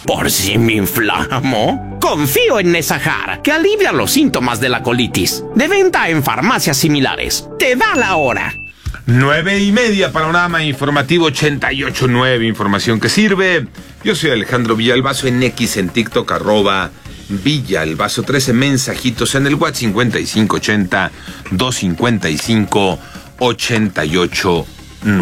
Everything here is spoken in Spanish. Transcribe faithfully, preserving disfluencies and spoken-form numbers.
¿Por si me inflamo? Confío en Nesahar, que alivia los síntomas de la colitis. De venta en farmacias similares. Te da la hora. Nueve y media, Panorama Informativo ochenta y ocho punto nueve, información que sirve. Yo soy Alejandro Villalbazo, en X, en TikTok, arroba Villalbazo. trece mensajitos en el WhatsApp cincuenta y cinco ochenta, doscientos cincuenta y cinco, ochenta y ocho